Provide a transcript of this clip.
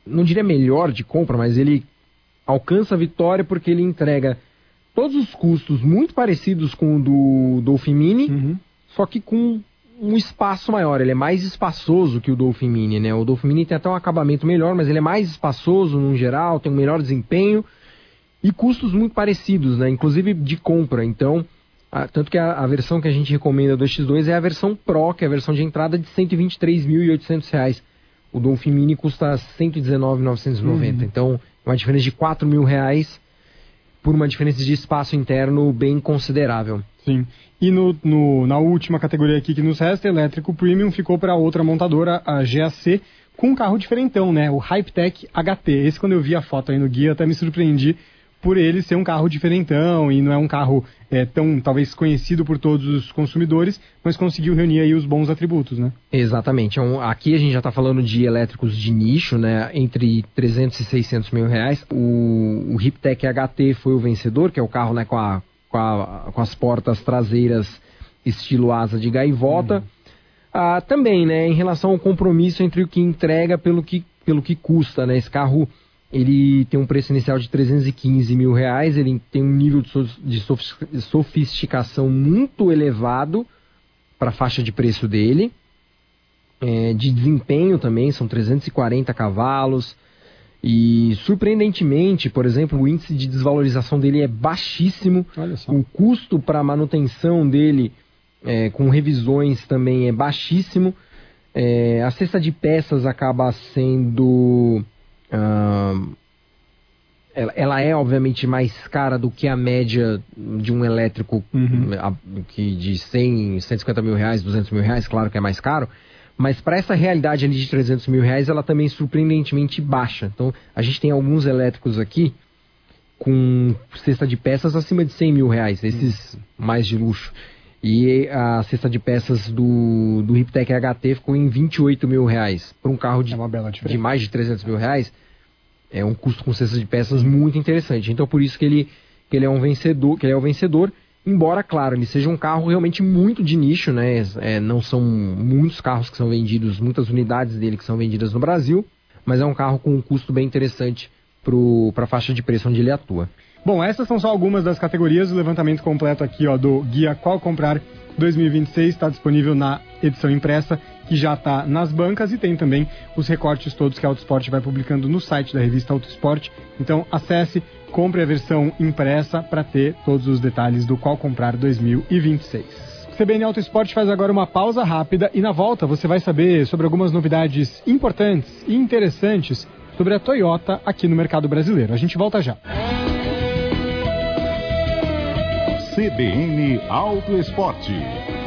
não diria melhor de compra, mas ele alcança a vitória porque ele entrega todos os custos muito parecidos com o do Dolphin Mini, só que com um espaço maior. Ele é mais espaçoso que o Dolphin Mini, né? O Dolphin Mini tem até um acabamento melhor, mas ele é mais espaçoso no geral, tem um melhor desempenho e custos muito parecidos, né? Inclusive de compra. Então, tanto que a versão que a gente recomenda do X2 é a versão Pro, que é a versão de entrada de R$ 123.800. O Dolphin Mini custa R$ 119.990. Então, uma diferença de R$ 4.000 por uma diferença de espaço interno bem considerável. Sim. E na última categoria aqui que nos resta, elétrico premium, ficou para outra montadora, a GAC, com um carro diferentão, né? O Hypetech HT. Esse, quando eu vi a foto aí no guia, até me surpreendi por ele ser um carro diferentão e não é um carro tão, talvez, conhecido por todos os consumidores, mas conseguiu reunir aí os bons atributos, né? Exatamente. Aqui a gente já está falando de elétricos de nicho, né? Entre 300 e 600 mil reais. O Hypetech HT foi o vencedor, que é o carro, né, com as portas traseiras estilo asa de gaivota. Também, né, em relação ao compromisso entre o que entrega pelo que custa, né? Esse carro, ele tem um preço inicial de 315 mil reais, ele tem um nível de sofisticação muito elevado para a faixa de preço dele. De desempenho também, são 340 cavalos. E, surpreendentemente, por exemplo, o índice de desvalorização dele é baixíssimo. Olha só. O custo para manutenção dele, com revisões, também é baixíssimo. A cesta de peças acaba sendo... ela é, obviamente, mais cara do que a média de um elétrico que de 100, 150 mil reais, 200 mil reais, claro que é mais caro. Mas para essa realidade ali de 300 mil reais, ela também é surpreendentemente baixa. Então, a gente tem alguns elétricos aqui com cesta de peças acima de 100 mil reais, esses mais de luxo. E a cesta de peças do Hypetech HT ficou em 28 mil reais. Para um carro de mais de 300 mil reais, é um custo com cesta de peças muito interessante. Então, por isso que ele é um vencedor, que ele é o vencedor. Embora, claro, ele seja um carro realmente muito de nicho, né? Não são muitos carros que são vendidos, muitas unidades dele que são vendidas no Brasil, mas é um carro com um custo bem interessante para a faixa de preço onde ele atua. Bom, essas são só algumas das categorias. O levantamento completo aqui, ó, do Guia Qual Comprar 2026 está disponível na edição impressa, que já está nas bancas, e tem também os recortes todos que a Autosport vai publicando no site da revista Autosport. Então acesse, compre a versão impressa para ter todos os detalhes do Qual Comprar 2026. CBN Autosport faz agora uma pausa rápida e na volta você vai saber sobre algumas novidades importantes e interessantes sobre a Toyota aqui no mercado brasileiro. A gente volta já. CBN Autosport.